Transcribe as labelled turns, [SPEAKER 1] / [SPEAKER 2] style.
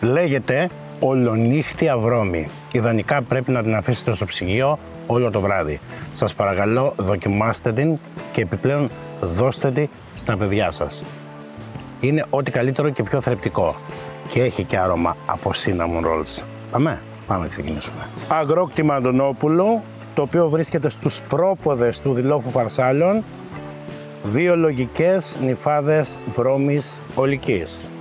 [SPEAKER 1] Λέγεται ολονύχτια βρώμη. Ιδανικά πρέπει να την αφήσετε στο ψυγείο όλο το βράδυ. Σας παρακαλώ, δοκιμάστε την και επιπλέον δώστε τη στα παιδιά σας. Είναι ό,τι καλύτερο και πιο θρεπτικό. Και έχει και άρωμα από cinnamon rolls. Πάμε να ξεκινήσουμε. Αγρόκτημα Αντωνόπουλου, το οποίο βρίσκεται στους πρόποδες του Δηλόφου Φαρσάλων, βιολογικές νυφάδες βρώμης ολικής.